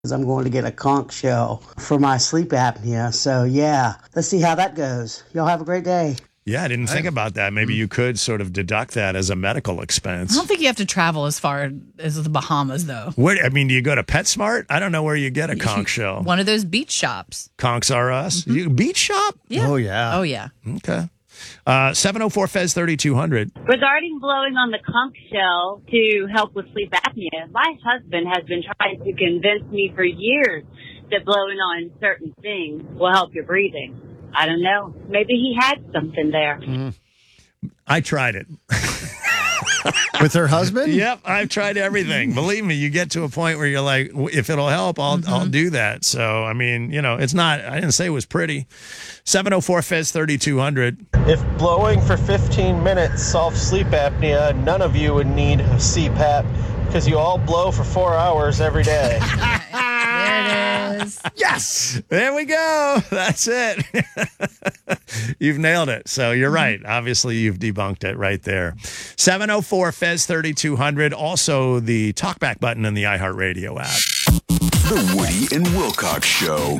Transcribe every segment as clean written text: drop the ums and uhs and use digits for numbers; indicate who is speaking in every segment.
Speaker 1: I'm going to get a conch shell for my sleep apnea. So, yeah, let's see how that goes. Y'all have a great day.
Speaker 2: Yeah, I didn't think about that. Maybe you could sort of deduct that as a medical expense.
Speaker 3: I don't think you have to travel as far as the Bahamas, though.
Speaker 2: What, I mean, do you go to PetSmart? I don't know where you get a conch shell.
Speaker 3: One of those beach shops.
Speaker 2: Conchs R Us? Beach shop?
Speaker 3: Yeah.
Speaker 4: Oh, yeah.
Speaker 3: Oh, yeah.
Speaker 2: Okay. 704 Fez 3200.
Speaker 5: Regarding blowing on the conch shell to help with sleep apnea, my husband has been trying to convince me for years that blowing on certain things will help your breathing. I don't know. Maybe he had something there.
Speaker 2: I tried it.
Speaker 4: With her husband?
Speaker 2: Yep, I've tried everything. Believe me, you get to a point where you're like, if it'll help, I'll do that. So, I mean, it's not, I didn't say it was pretty. 704 Fez 3200.
Speaker 6: If blowing for 15 minutes solved sleep apnea, none of you would need a CPAP because you all blow for 4 hours every day.
Speaker 3: There it is.
Speaker 2: Yes! There we go. That's it. You've nailed it. So you're right. Obviously, you've debunked it right there. 704 Fez 3200. Also, the talkback button in the iHeartRadio app.
Speaker 7: The Woody and Wilcox Show.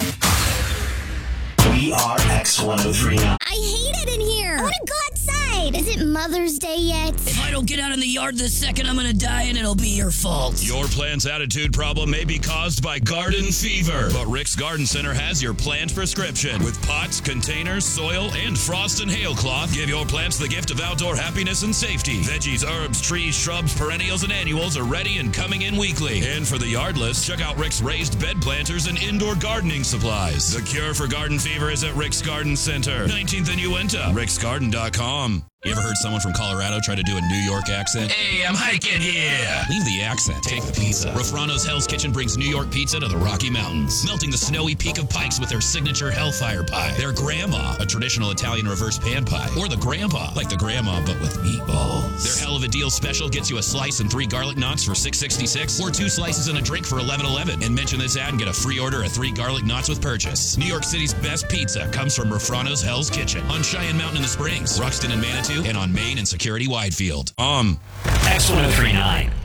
Speaker 8: We are X1039.
Speaker 9: I hate it in here. I want to go outside. Is it Mother's Day yet?
Speaker 10: If I don't get out in the yard this second, I'm going to die and it'll be your fault.
Speaker 11: Your plant's attitude problem may be caused by garden fever, but Rick's Garden Center has your plant prescription. With pots, containers, soil, and frost and hail cloth, give your plants the gift of outdoor happiness and safety. Veggies, herbs, trees, shrubs, perennials, and annuals are ready and coming in weekly. And for the yardless, check out Rick's raised bed planters and indoor gardening supplies. The cure for garden fever is at Rick's Garden Center, 19th and Uinta, ricksgarden.com. You ever heard someone from Colorado try to do a New York accent? Hey, I'm hiking here. Leave the accent. Take the pizza. Rafrano's Hell's Kitchen brings New York pizza to the Rocky Mountains, melting the snowy peak of Pikes with their signature Hellfire pie. Their Grandma, a traditional Italian reverse pan pie. Or the Grandpa, like the Grandma but with meatballs. Their Hell of a Deal special gets you a slice and 3 garlic knots for $6.66, or 2 slices and a drink for $11.11. And mention this ad and get a free order of 3 garlic knots with purchase. New York City's best pizza comes from Rafrano's Hell's Kitchen on Cheyenne Mountain in the Springs, Ruxton and Manitou, and on Main and Security Widefield.
Speaker 8: X1039.